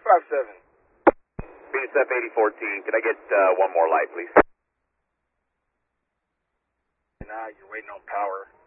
257. Venus F8014, could I get one more light, please? Nah, you're waiting on power.